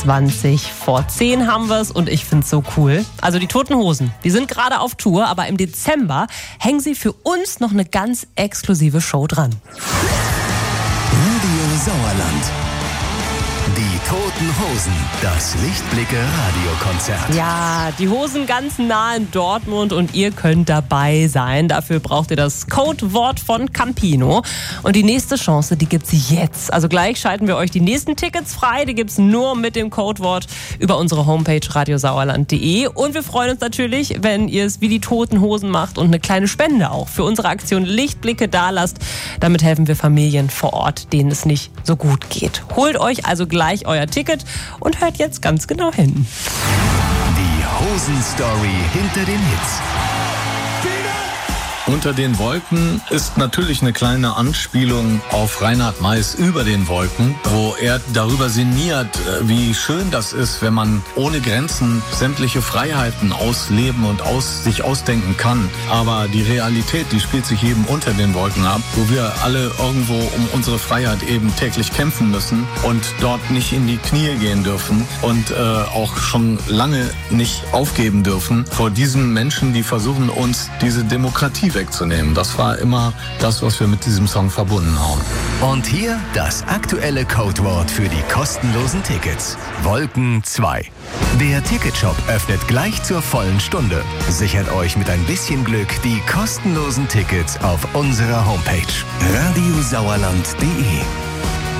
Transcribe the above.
10:20 haben wir es und ich finde es so cool. Also die Toten Hosen, die sind gerade auf Tour, aber im Dezember hängen sie für uns noch eine ganz exklusive Show dran. Radio Sauerland. Die Toten Hosen, das Lichtblicke-Radiokonzert. Ja, die Hosen ganz nah in Dortmund und ihr könnt dabei sein. Dafür braucht ihr das Codewort von Campino. Und die nächste Chance, die gibt's jetzt. Also gleich schalten wir euch die nächsten Tickets frei. Die gibt's nur mit dem Codewort über unsere Homepage radiosauerland.de. Und wir freuen uns natürlich, wenn ihr es wie die Toten Hosen macht und eine kleine Spende auch für unsere Aktion Lichtblicke dalasst. Damit helfen wir Familien vor Ort, denen es nicht so gut geht. Holt euch also gleich euer Ticket und hört jetzt ganz genau hin. Die Hosen-Story hinter den Hits. Unter den Wolken ist natürlich eine kleine Anspielung auf Reinhard Meiß Über den Wolken, wo er darüber sinniert, wie schön das ist, wenn man ohne Grenzen sämtliche Freiheiten ausleben und sich ausdenken kann. Aber die Realität, die spielt sich eben unter den Wolken ab, wo wir alle irgendwo um unsere Freiheit eben täglich kämpfen müssen und dort nicht in die Knie gehen dürfen und auch schon lange nicht aufgeben dürfen vor diesen Menschen, die versuchen, uns diese Demokratie wegzunehmen. Das war immer das, was wir mit diesem Song verbunden haben. Und hier das aktuelle Codewort für die kostenlosen Tickets. Wolken 2. Der Ticketshop öffnet gleich zur vollen Stunde. Sichert euch mit ein bisschen Glück die kostenlosen Tickets auf unserer Homepage radiosauerland.de.